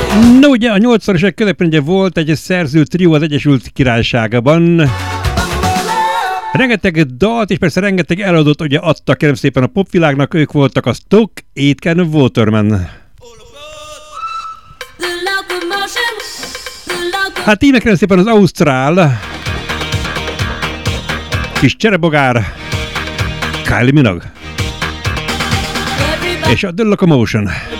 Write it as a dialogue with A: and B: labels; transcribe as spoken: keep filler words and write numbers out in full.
A: No, ugye a nyolcvanosok közepén ugye volt egy szerző trió az Egyesült Királyságban. Rengeteg dalt és persze rengeteg eladót ugye adtak kérem szépen a popvilágnak, ők voltak a Stock Aitken Waterman. Hát íme kérem szépen az Ausztrál kis cserebogár Kylie Minogue és a The Locomotion.